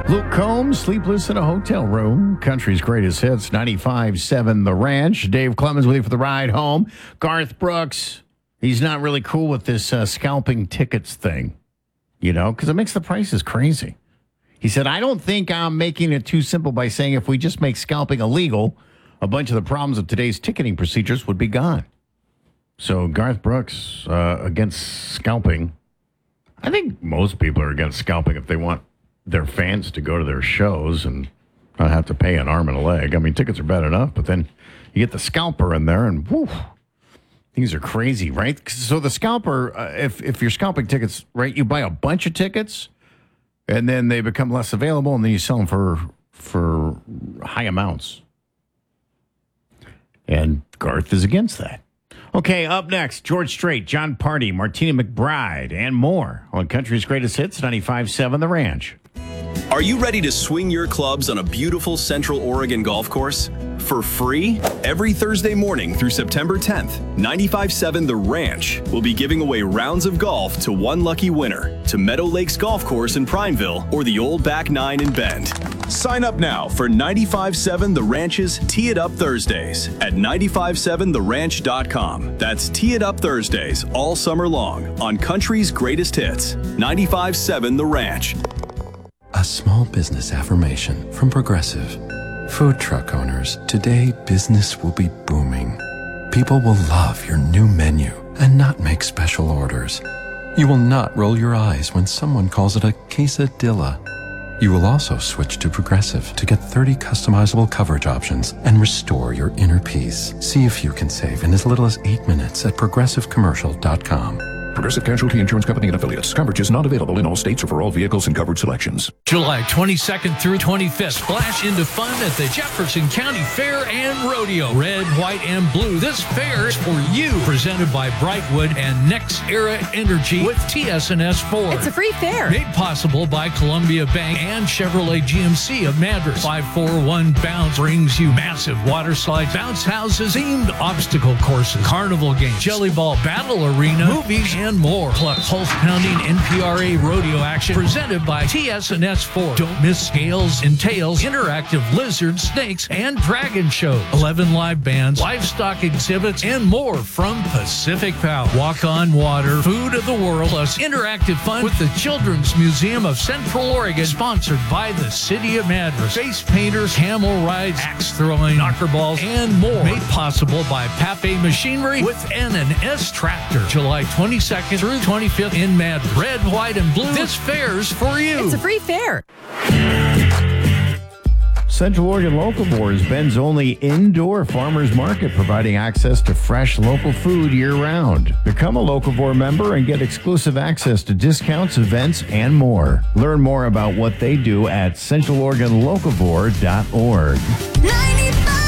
Luke Combs, Sleepless in a Hotel Room. Country's greatest hits, 95.7 The Ranch. Dave Clemens with you for the ride home. Garth Brooks, he's not really cool with this scalping tickets thing, because it makes the prices crazy. He said, I don't think I'm making it too simple by saying if we just make scalping illegal, a bunch of the problems of today's ticketing procedures would be gone. So Garth Brooks against scalping. I think most people are against scalping if they want their fans to go to their shows and not have to pay an arm and a leg. I mean, tickets are bad enough, but then you get the scalper in there and whoo, things are crazy, right? So the scalper, if you're scalping tickets, right, you buy a bunch of tickets and then they become less available and then you sell them for high amounts. And Garth is against that. Okay, up next, George Strait, John Party, Martina McBride, and more on Country's Greatest Hits, 95.7 The Ranch. Are you ready to swing your clubs on a beautiful Central Oregon golf course? For free? Every Thursday morning through September 10th, 95.7 The Ranch will be giving away rounds of golf to one lucky winner to Meadow Lakes Golf Course in Prineville or the Old Back Nine in Bend. Sign up now for 95.7 The Ranch's Tee It Up Thursdays at 957theranch.com. That's Tee It Up Thursdays all summer long on Country's Greatest Hits, 95.7 The Ranch. A small business affirmation from Progressive. Food truck owners, today business will be booming. People will love your new menu and not make special orders. You will not roll your eyes when someone calls it a quesadilla. You will also switch to Progressive to get 30 customizable coverage options and restore your inner peace. See if you can save in as little as 8 minutes at progressivecommercial.com. Progressive Casualty Insurance Company and Affiliates. Coverage is not available in all states or for all vehicles and coverage selections. July 22nd through 25th. Splash into fun at the Jefferson County Fair and Rodeo. Red, white, and blue. This fair is for you. Presented by Brightwood and Next Era Energy with TSNS Ford. It's a free fair. Made possible by Columbia Bank and Chevrolet GMC of Madras. 541 Bounce brings you massive water slides, bounce houses, themed obstacle courses, carnival games, jelly ball battle arena, movies, and more. Plus, pulse-pounding NPRA rodeo action presented by TSNS Ford. Don't miss scales and tails, interactive lizards, snakes, and dragon shows. 11 live bands, livestock exhibits, and more from Pacific Power. Walk on water, food of the world, plus interactive fun with the Children's Museum of Central Oregon, sponsored by the City of Madras. Face painters, camel rides, axe throwing, knocker balls, and more. Made possible by Pape Machinery with N&S Tractor. July 22nd through 25th in Madras. Red, white, and blue. This fair's for you. It's a free fair. Central Oregon Locavore is Bend's only indoor farmers market, providing access to fresh local food year-round. Become a Locavore member and get exclusive access to discounts, events, and more. Learn more about what they do at centraloregonlocavore.org. 95.